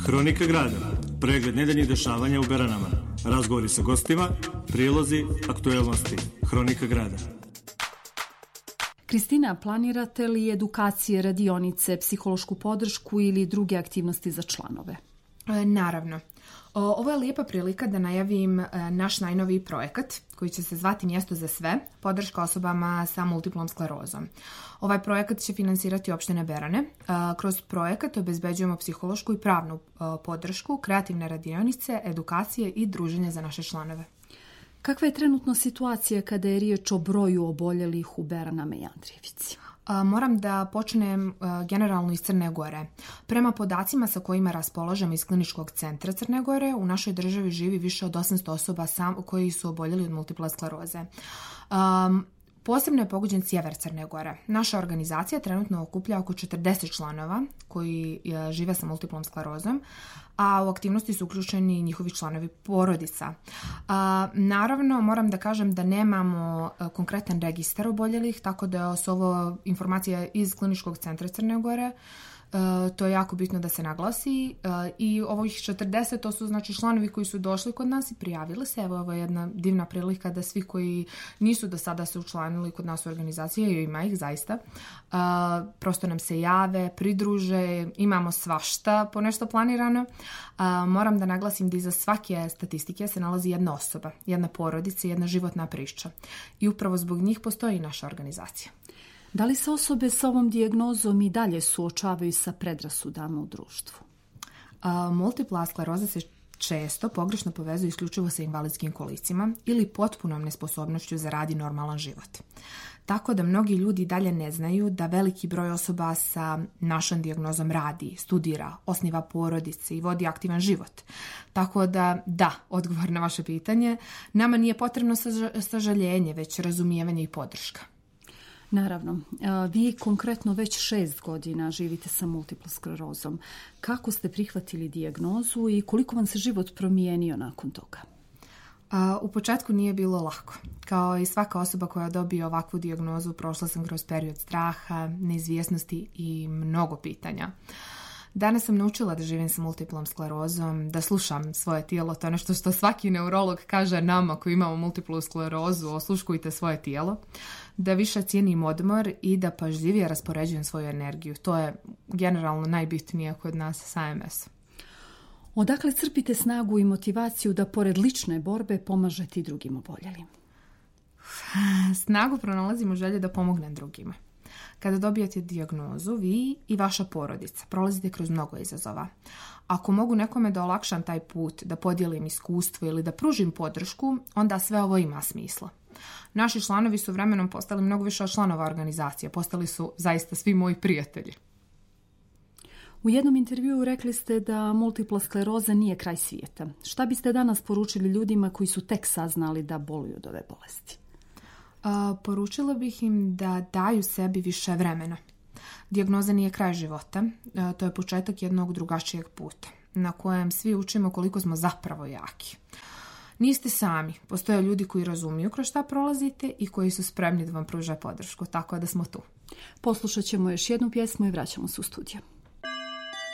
Hronika grada, pregled nedeljnih dešavanja u Beranama, razgovori sa gostima, prilozi, aktuelnosti. Hronika grada. Kristina, planirate li edukacije, radionice, psihološku podršku ili druge aktivnosti za članove? Naravno. Ovo je lijepa prilika da najavim naš najnoviji projekat koji će se zvati Mjesto za sve, podrška osobama sa multiplom sklerozom. Ovaj projekat će finansirati opštine Berane. Kroz projekat obezbeđujemo psihološku i pravnu podršku, kreativne radionice, edukacije i druženje za naše članove. Kakva je trenutno situacija kada je riječ o broju oboljelih u Beranama i Andrijevici? Moram da počnem generalno iz Crne Gore. Prema podacima sa kojima raspolažemo iz Kliničkog centra Crne Gore, u našoj državi živi više od 800 osoba koji su oboljeli od multiple skleroze. Posebno je pogođen sjever Crne Gore. Naša organizacija trenutno okuplja oko 40 članova koji žive sa multiplom sklerozom, a u aktivnosti su uključeni njihovi članovi porodica. Naravno, moram da kažem da nemamo konkretan registar oboljelih, tako da su ovo informacija iz Kliničkog centra Crne Gore. To je jako bitno da se naglasi i ovih 40 to su znači članovi koji su došli kod nas i prijavili se. Evo, ovo je jedna divna prilika da svi koji nisu do sada se učlanili kod nas u organizaciji, ima ih zaista, prosto nam se jave, pridruže, imamo svašta po nešto planirano. Moram da naglasim da iza svake statistike se nalazi jedna osoba, jedna porodica, jedna životna priča i upravo zbog njih postoji naša organizacija. Da li se osobe sa ovom dijagnozom i dalje suočavaju sa predrasudama u društvu? Multipla skleroza se često pogrešno povezuje isključivo sa invalidskim kolicima ili potpunom nesposobnošću za rad i normalan život. Tako da mnogi ljudi dalje ne znaju da veliki broj osoba sa našom dijagnozom radi, studira, osniva porodice i vodi aktivan život. Tako da, odgovor na vaše pitanje, nama nije potrebno sažaljenje, već razumijevanje i podrška. Naravno, vi konkretno već 6 godina živite sa multiplom sklerozom. Kako ste prihvatili dijagnozu i koliko vam se život promijenio nakon toga? U početku nije bilo lako. Kao i svaka osoba koja dobije ovakvu dijagnozu, prošla sam kroz period straha, neizvjesnosti i mnogo pitanja. Danas sam naučila da živim sa multiplom sklerozom, da slušam svoje tijelo, to je nešto što svaki neurolog kaže nama koji imamo multiplu sklerozu, osluškujte svoje tijelo, da više cijenim odmor i da pažljivije raspoređujem svoju energiju. To je generalno najbitnije kod nas sa MS. Odakle crpite snagu i motivaciju da pored lične borbe pomažete i drugim oboljelim? Snagu pronalazim u želji da pomognem drugima. Kada dobijete dijagnozu, vi i vaša porodica prolazite kroz mnogo izazova. Ako mogu nekome da olakšam taj put, da podijelim iskustvo ili da pružim podršku, onda sve ovo ima smisla. Naši članovi su vremenom postali mnogo više od članova organizacije, postali su zaista svi moji prijatelji. U jednom intervjuu rekli ste da multipla skleroza nije kraj svijeta. Šta biste danas poručili ljudima koji su tek saznali da boluju od ove bolesti? Poručila bih im da daju sebi više vremena. Dijagnoza nije kraj života, to je početak jednog drugačijeg puta, na kojem svi učimo koliko smo zapravo jaki. Niste sami, postoje ljudi koji razumiju kroz šta prolazite i koji su spremni da vam pruže podršku, tako da smo tu. Poslušat ćemo još jednu pjesmu i vraćamo se u studio.